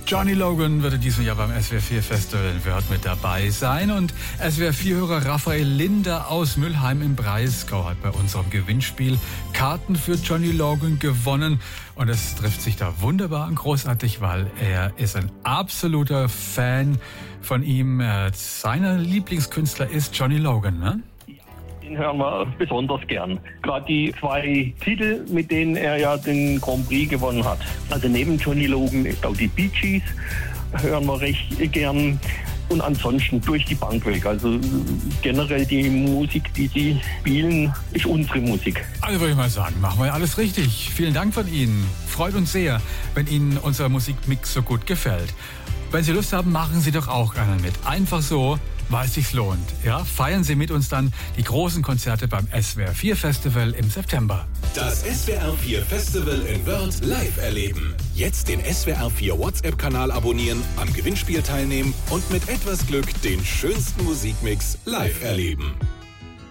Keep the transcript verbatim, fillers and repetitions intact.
Johnny Logan wird in diesem Jahr beim S W R vier Festival in Wörth mit dabei sein. Und S W R vier-Hörer Raphael Linder aus Mülheim im Breisgau hat bei unserem Gewinnspiel Karten für Johnny Logan gewonnen. Und es trifft sich da wunderbar und großartig, weil er ist ein absoluter Fan von ihm. Sein Lieblingskünstler ist Johnny Logan, ne? Den hören wir besonders gern. Gerade die zwei Titel, mit denen er ja den Grand Prix gewonnen hat. Also neben Johnny Logan auch die Bee Gees hören wir recht gern. Und ansonsten durch die Bank weg. Also generell die Musik, die sie spielen, ist unsere Musik. Also würde ich mal sagen, machen wir alles richtig. Vielen Dank von Ihnen. Freut uns sehr, wenn Ihnen unser Musikmix so gut gefällt. Wenn Sie Lust haben, machen Sie doch auch einen mit. Einfach so, weil es sich lohnt. Ja? Feiern Sie mit uns dann die großen Konzerte beim S W R vier Festival im September. Das S W R vier Festival in Wörth live erleben. Jetzt den S W R vier WhatsApp-Kanal abonnieren, am Gewinnspiel teilnehmen und mit etwas Glück den schönsten Musikmix live erleben.